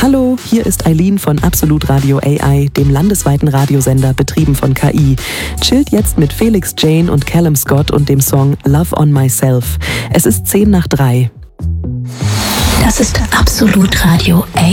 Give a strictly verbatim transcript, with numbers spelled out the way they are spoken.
Hallo, hier ist Eileen von Absolut Radio A I, dem landesweiten Radiosender, betrieben von K I. Chillt jetzt mit Felix Jane und Callum Scott und dem Song Love on Myself. Es ist zehn nach drei. Das ist Absolut Radio A I.